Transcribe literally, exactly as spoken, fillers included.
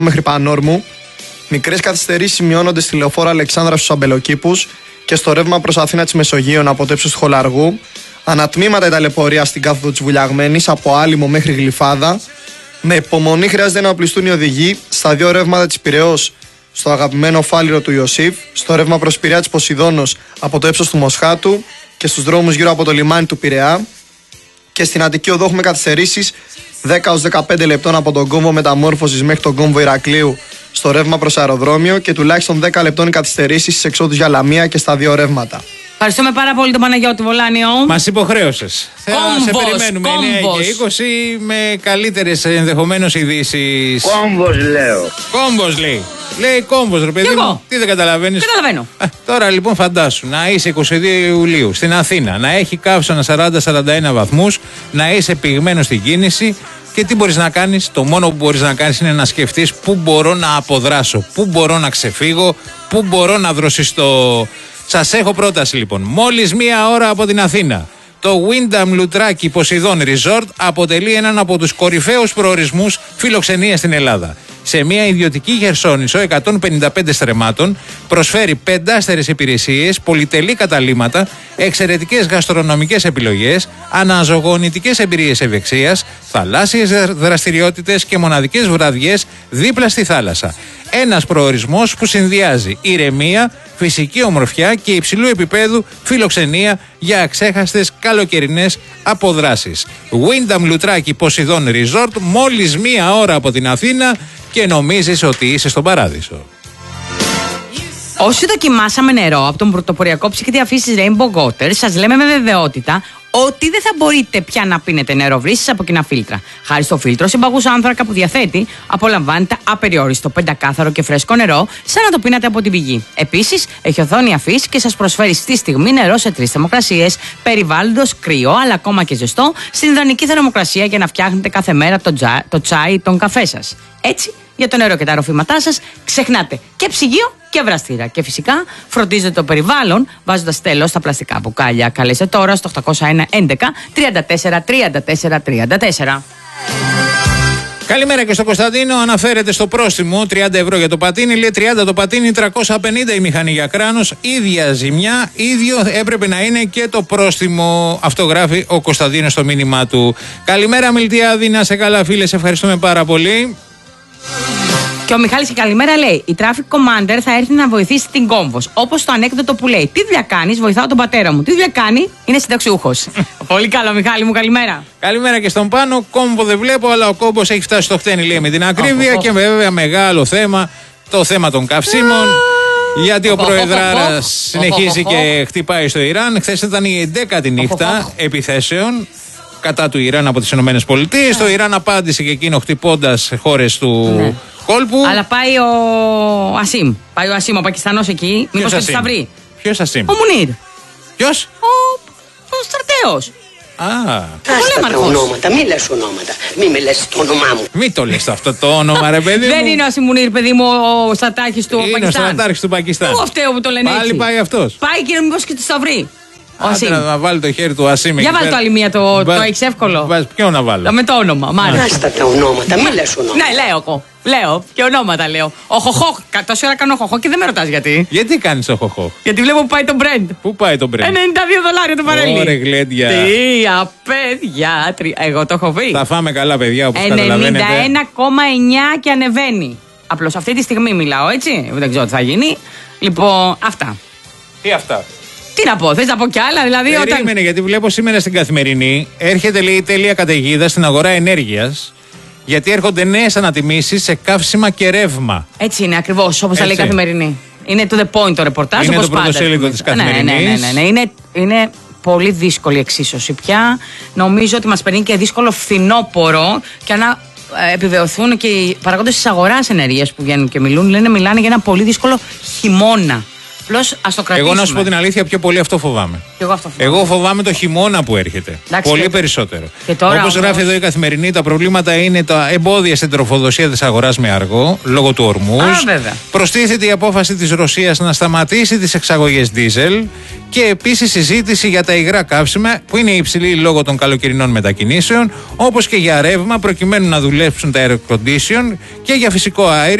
μέχρι Πανόρμου. Μικρές καθυστερήσεις σημειώνονται στη λεωφόρο Αλεξάνδρα στους Αμπελοκήπους και στο ρεύμα προς Αθήνα της Μεσογείων από το ύψος του Χολαργού. Ανατμήματα η ταλαιπωρία στην κάθοδο της Βουλιαγμένης από Άλυμο μέχρι Γλυφάδα. Με υπομονή χρειάζεται να οπλιστούν οι οδηγοί στα δύο ρεύματα της Πειραιώς, στο αγαπημένο φάληρο του Ιωσήφ, στο ρεύμα προς Πειραιά της Ποσειδώνος από το ύψος του Μοσχάτου και στους δρόμους γύρω από το λιμάνι του Πειραιά. Και στην Αττική Οδό έχουμε καθυστερήσεις δέκα έως δεκαπέντε λεπτών από τον κόμβο Μεταμόρφωσης μέχρι τον κόμβο Ηρακλείου στο ρεύμα προς αεροδρόμιο και τουλάχιστον δέκα λεπτών οι καθυστερήσεις στις εξόδους για Λαμία και στα δύο ρεύματα. Ευχαριστούμε πάρα πολύ τον Παναγιώτη Βολάνιο. Μας υποχρέωσες. Θα σε περιμένουμε εννιά και είκοσι με καλύτερες ενδεχομένως ειδήσεις. Κόμβος λέω. Κόμβος λέει. Λέει κόμβος ρε παιδί μου. Τι δεν καταλαβαίνεις. Καταλαβαίνω. Α, τώρα λοιπόν φαντάσου να είσαι είκοσι δύο Ιουλίου στην Αθήνα, να έχει καύσωνα σαράντα με σαράντα ένα βαθμούς, να είσαι πυγμένος στην κίνηση. Και τι μπορείς να κάνεις? Το μόνο που μπορείς να κάνεις είναι να σκεφτείς πού μπορώ να αποδράσω, πού μπορώ να ξεφύγω, πού μπορώ να δροσιστώ. Σας έχω πρόταση λοιπόν. Μόλις μία ώρα από την Αθήνα, το Windham Λουτράκι Ποσειδών Resort αποτελεί έναν από τους κορυφαίους προορισμούς φιλοξενίας στην Ελλάδα. Σε μια ιδιωτική χερσόνησο εκατόν πενήντα πέντε στρεμμάτων προσφέρει πεντάστερες υπηρεσίες, πολυτελή καταλύματα, εξαιρετικές γαστρονομικές επιλογές, αναζωογονητικές εμπειρίες ευεξίας, θαλάσσιες δραστηριότητες και μοναδικές βραδιές δίπλα στη θάλασσα. Ένας προορισμός που συνδυάζει ηρεμία, φυσική ομορφιά και υψηλού επίπεδου φιλοξενία για αξέχαστες καλοκαιρινές αποδράσεις. Windham Λουτράκι Ποσειδών Resort, μόλις μία ώρα από την Αθήνα και νομίζεις ότι είσαι στον παράδεισο. Όσοι δοκιμάσαμε νερό από τον πρωτοποριακό ψυκτή αφήσεις Rainbow Water, σας λέμε με βεβαιότητα ότι δεν θα μπορείτε πια να πίνετε νερό βρύσης από κοινά φίλτρα. Χάρη στο φίλτρο συμπαγούς άνθρακα που διαθέτει, απολαμβάνετε απεριόριστο πεντακάθαρο και φρέσκο νερό, σαν να το πίνατε από την πηγή. Επίσης, έχει οθόνη αφής και σας προσφέρει στη στιγμή νερό σε τρεις θερμοκρασίες, περιβάλλοντος κρύο, αλλά ακόμα και ζεστό, στην ιδανική θερμοκρασία για να φτιάχνετε κάθε μέρα το, τζα, το τσάι, τον καφέ σας. Έτσι, για το νερό και τα ροφήματά σας, ξεχνάτε και ψυγείο και βραστήρα. Και φυσικά φροντίζετε το περιβάλλον βάζοντας τέλος στα πλαστικά μπουκάλια. Καλέστε τώρα στο οκτώ ένα έντεκα τριάντα τέσσερα τριάντα τέσσερα τριάντα τέσσερα. Καλημέρα και στο Κωνσταντίνο. Αναφέρεται στο πρόστιμο τριάντα ευρώ για το πατίνι. Λέει τριάντα το πατίνι, τριακόσια πενήντα η μηχανή για κράνος. Ίδια ζημιά, ίδιο έπρεπε να είναι και το πρόστιμο. Αυτό γράφει ο Κωνσταντίνος στο μήνυμά του. Καλημέρα Μιλτιάδη, να σε καλά φίλε, σε ευχαριστούμε πάρα πολύ. Και ο Μιχάλης και καλημέρα λέει: η Traffic Commander θα έρθει να βοηθήσει την Κόμβος. Όπως το ανέκδοτο που λέει: τι δουλειά κάνεις, βοηθάω τον πατέρα μου. Τι δουλειά κάνει, είναι συνταξιούχος. Πολύ καλό, Μιχάλη μου, καλημέρα. Καλημέρα και στον Πάνο. Κόμβο δεν βλέπω, αλλά ο κόμπος έχει φτάσει στο χτένι, λέει με την ακρίβεια. Και βέβαια μεγάλο θέμα, το θέμα των καυσίμων. Γιατί ο Προεδράρας συνεχίζει και χτυπάει στο Ιράν. Χθες ήταν η εντέκατη νύχτα επιθέσεων κατά του Ιράν από τις Ηνωμένες Πολιτείες. Το Ιράν απάντησε και εκείνο χτυπώντας χώρες του ναι. κόλπου. Αλλά πάει ο Ασίμ. Πάει ο Ασίμ, ο Πακιστανός εκεί. Μήπως και θα βρει. Ποιος Ασίμ? Ο Μουνίρ. Ποιος? Ο, ο στρατέος. Α. Άστα τα ονόματα, μη λες ονόματα. Μη με λες το όνομά μου. Μη το λες αυτό το όνομα, ρε παιδί μου. Δεν είναι ο Ασίμ Μουνίρ, παιδί μου, ο στρατάρχης του είναι Πακιστάν. Είναι ο στρατάρχης του Πακιστάν. Πού αυταίο που το λένε Πάλι έτσι. πάει αυτός. Πάει και μήπως και του θα βρει. Άντε να βάλει το χέρι του Ασίμ. Για βάλει το άλλη μία, το, το έχεις εύκολο. Βάζ, ποιο να βάλω? Με το όνομα, μάλιστα. Άστα τα ονόματα, μη λες ονόματα. Ναι, λέω εγώ. Λέω και ονόματα λέω. Ο Χοχόχ. Τόση ώρα κάνω Χοχόχ και δεν με ρωτάς γιατί. Γιατί κάνεις το Χοχόχ? Γιατί βλέπω που πάει το brand. Πού πάει το brand? ενενήντα δύο δολάρια το βαρέλι. Ωραία, γλέντια. Τρία παιδιά. Τρι... Εγώ το έχω βρει. Θα φάμε καλά, παιδιά, όπως καταλαβαίνετε. ενενήντα ένα κόμμα εννιά και ανεβαίνει. Απλώς αυτή τη στιγμή μιλάω, έτσι. Δεν ξέρω τι θα γίνει. Λοιπόν, αυτά. Τι αυτά? Τι να πω, θες να πω κι άλλα, δηλαδή. Περίμενε, όταν... γιατί βλέπω σήμερα στην Καθημερινή έρχεται λέει τέλεια καταιγίδα στην αγορά ενέργειας. Γιατί έρχονται νέες ανατιμήσεις σε καύσιμα και ρεύμα. Έτσι είναι ακριβώς όπως τα λέει η Καθημερινή. Είναι to the point το ρεπορτάζ. Είναι όπως το πρωτοσέλιδο της Καθημερινής. Ναι, ναι, ναι, ναι, ναι. Είναι, είναι πολύ δύσκολη εξίσωση πια. Νομίζω ότι μας παίρνει και δύσκολο φθινόπωρο και να επιβεβαιωθούν και οι παραγόντες της αγοράς ενέργειας που βγαίνουν και μιλούν. Λένε, μιλάνε για ένα πολύ δύσκολο χειμώνα. Απλώς ας το κρατήσουμε. Εγώ να σου πω την αλήθεια, πιο πολύ αυτό φοβάμαι. Και εγώ αυτό φοβάμαι. Εγώ φοβάμαι το χειμώνα που έρχεται. Εντάξει, πολύ και... περισσότερο. Όπως όμως... γράφει εδώ η Καθημερινή, τα προβλήματα είναι τα εμπόδια στην τροφοδοσία της αγοράς με αργό, λόγω του ορμούς. Προστίθεται η απόφαση της Ρωσίας να σταματήσει τις εξαγωγές δίζελ. Και επίσης συζήτηση για τα υγρά καύσιμα που είναι υψηλή λόγω των καλοκαιρινών μετακινήσεων, όπως και για ρεύμα προκειμένου να δουλέψουν τα air condition και για φυσικό αέριο.